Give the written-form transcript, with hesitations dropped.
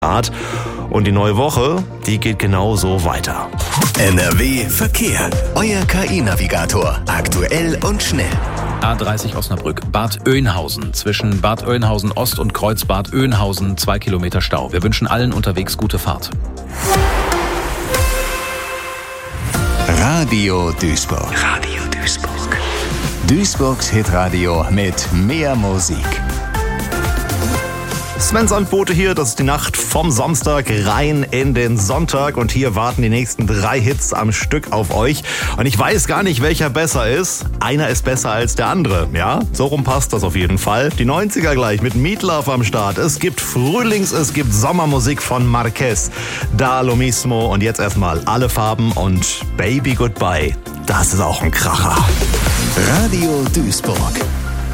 Start. Und die neue Woche, die geht genauso weiter. NRW Verkehr. Euer KI-Navigator. Aktuell und schnell. A30 Osnabrück, Bad Oeynhausen. Zwischen Bad Oeynhausen Ost und Kreuzbad Oeynhausen 2 Kilometer Stau. Wir wünschen allen unterwegs gute Fahrt. Radio Duisburg. Radio Duisburg. Duisburgs Hitradio mit mehr Musik. Sven Sandbote hier, das ist die Nacht vom Samstag rein in den Sonntag und hier warten die nächsten 3 Hits am Stück auf euch und ich weiß gar nicht, welcher besser ist. Einer ist besser als der andere, ja? So rum passt das auf jeden Fall. Die 90er gleich mit Meat Love am Start. Es gibt es gibt Sommermusik von Marquez, Da Lo Mismo und jetzt erstmal Alle Farben und Baby Goodbye. Das ist auch ein Kracher. Radio Duisburg.